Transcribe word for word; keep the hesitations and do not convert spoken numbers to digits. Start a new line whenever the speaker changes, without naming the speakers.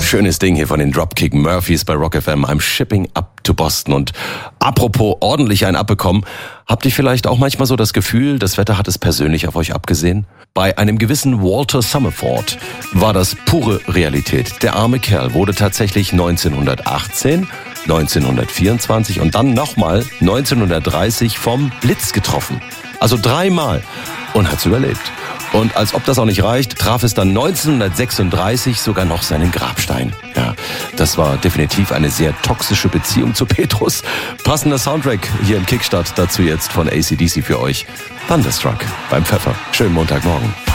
Schönes Ding hier von den Dropkick Murphys bei Rock F M. I'm shipping up to Boston. Und apropos ordentlich ein abbekommen, habt ihr vielleicht auch manchmal so das Gefühl, das Wetter hat es persönlich auf euch abgesehen? Bei einem gewissen Walter Summerford war das pure Realität. Der arme Kerl wurde tatsächlich neunzehnhundertachtzehn, neunzehnhundertvierundzwanzig und dann nochmal neunzehnhundertdreißig vom Blitz getroffen. Also dreimal. Und hat's überlebt. Und als ob das auch nicht reicht, traf es dann neunzehnhundertsechsunddreißig sogar noch seinen Grabstein. Ja, das war definitiv eine sehr toxische Beziehung zu Petrus. Passender Soundtrack hier im Kickstart, dazu jetzt von A C D C für euch. Thunderstruck beim Pfeffer. Schönen Montagmorgen.